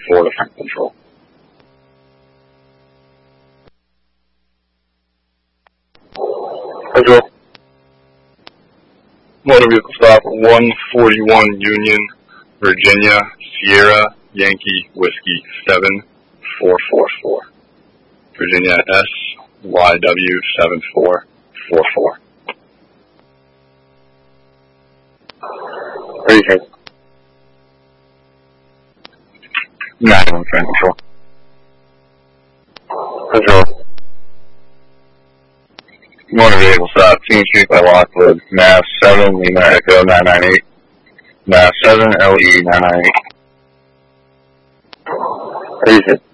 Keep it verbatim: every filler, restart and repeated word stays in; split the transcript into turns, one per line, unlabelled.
four to front control.
Control. Motor vehicle stop one forty-one Union, Virginia, Sierra, Yankee, Whiskey, seven four four four. Virginia S Y W seven four four four.
What do you think? nine one front control.
Control.
Motor vehicle stop, King Street by Lockwood, Mass seven, Lima Echo nine nine eight, Mass seven, L E nine nine eight.
What do you think?